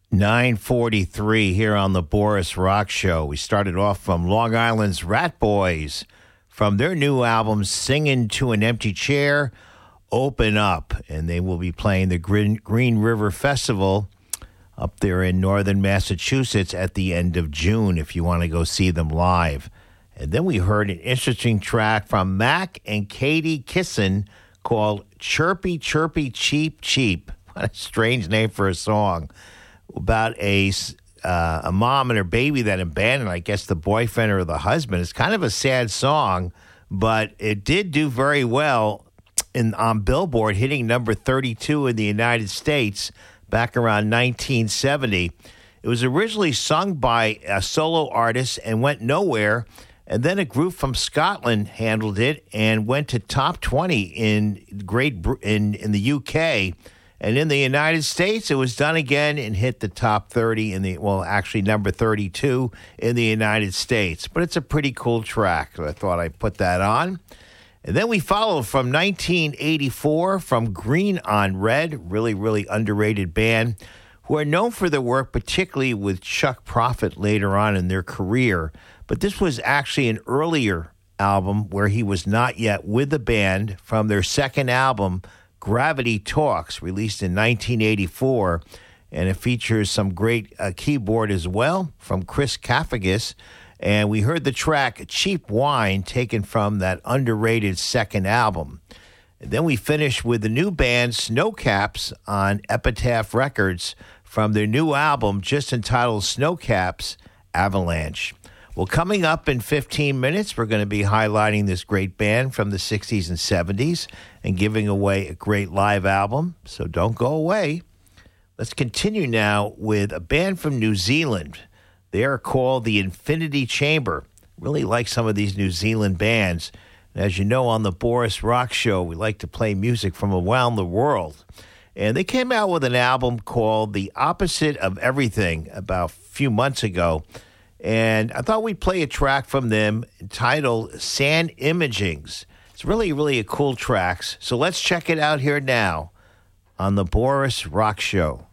9:43 here on the Boris Rock Show. We started off from Long Island's Rat Boys from their new album, Singing to an Empty Chair, Open Up. And they will be playing the Green River Festival up there in northern Massachusetts at the end of June if you want to go see them live. And then we heard an interesting track from Mac and Katie Kissin called Chirpy Chirpy Cheep Cheep. What a strange name for a song. About a mom and her baby that abandoned, I guess, the boyfriend or the husband. It's kind of a sad song, but it did do very well on Billboard, hitting number 32 in the United States back around 1970. It was originally sung by a solo artist and went nowhere, and then a group from Scotland handled it and went to top 20 in the UK. And in the United States, it was done again and hit the top 30 actually number 32 in the United States. But it's a pretty cool track, so I thought I'd put that on. And then we follow from 1984 from Green on Red, really, really underrated band, who are known for their work, particularly with Chuck Prophet later on in their career. But this was actually an earlier album where he was not yet with the band from their second album, Gravity Talks, released in 1984, and it features some great keyboard as well from Chris Kafagas. And we heard the track Cheap Wine, taken from that underrated second album. And then we finished with the new band Snowcaps on Epitaph Records from their new album, just entitled Snowcaps Avalanche. Well, coming up in 15 minutes, we're going to be highlighting this great band from the 60s and 70s and giving away a great live album, so don't go away. Let's continue now with a band from New Zealand. They are called the Infinity Chamber. Really like some of these New Zealand bands. And as you know, on the Boris Rock Show, we like to play music from around the world. And they came out with an album called The Opposite of Everything about a few months ago. And I thought we'd play a track from them entitled Sand Imagings. It's really, really a cool track. So let's check it out here now on the Boris Rock Show.